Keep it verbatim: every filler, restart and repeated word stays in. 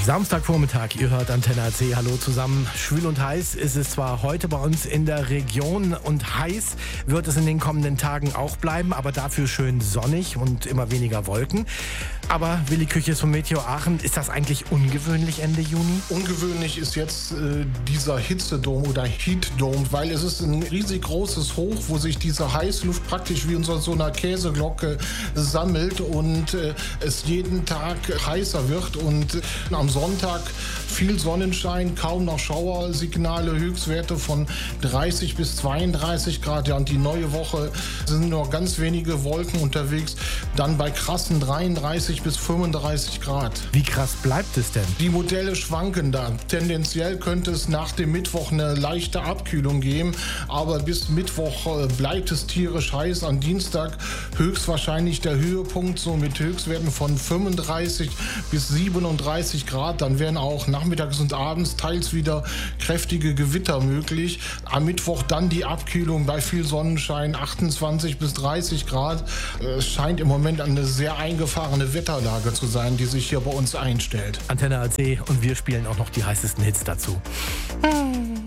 Samstagvormittag, ihr hört Antenne A C, hallo zusammen. Schwül und heiß ist es zwar heute bei uns in der Region und heiß wird es in den kommenden Tagen auch bleiben, aber dafür schön sonnig und immer weniger Wolken. Aber Willi Küches von Meteo Aachen, ist das eigentlich ungewöhnlich Ende Juni? Ungewöhnlich ist jetzt äh, dieser Hitzedom oder Heatdom, weil es ist ein riesig großes Hoch, wo sich diese Heißluft praktisch wie in so, so einer Käseglocke sammelt und äh, es jeden Tag heißer wird. Und äh, am Sonntag viel Sonnenschein, kaum noch Schauersignale, Höchstwerte von dreißig bis zweiunddreißig Grad. Ja, und die neue Woche sind nur ganz wenige Wolken unterwegs, dann bei krassen dreiunddreißig bis fünfunddreißig Grad. Wie krass bleibt es denn? Die Modelle schwanken da. Tendenziell könnte es nach dem Mittwoch eine leichte Abkühlung geben, aber bis Mittwoch äh, bleibt es tierisch heiß. Am Dienstag höchstwahrscheinlich der Höhepunkt, so mit Höchstwerten von fünfunddreißig bis siebenunddreißig Grad. Dann werden auch nachmittags und abends teils wieder kräftige Gewitter möglich. Am Mittwoch dann die Abkühlung bei viel Sonnenschein, achtundzwanzig bis dreißig Grad. Es scheint im Moment eine sehr eingefahrene Wetterlage zu sein, die sich hier bei uns einstellt. Antenne A C und wir spielen auch noch die heißesten Hits dazu. Hm.